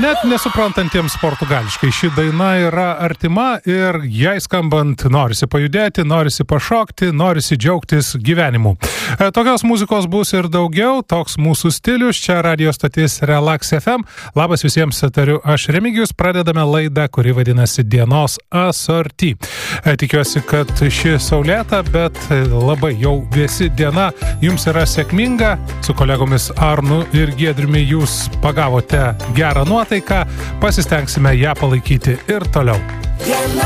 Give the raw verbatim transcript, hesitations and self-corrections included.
net nesuprantantiems portugališkai. Ši daina yra artima ir jai skambant norisi pajudėti, norisi pašokti, norisi džiaugtis gyvenimu. Tokios muzikos bus ir daugiau, toks mūsų stilius, čia radio stotis Relax F M. Labas visiems, tariu aš Remigijus, pradedame laidą, kuri vadinasi Dienos asorti. Tikiuosi, kad ši saulėta, bet labai jau vėsi diena jums yra sėkminga. Su kolegomis Arnu ir Giedriumi jūs pagavote gerą nuotaiką, pasistengsime ją palaikyti ir toliau.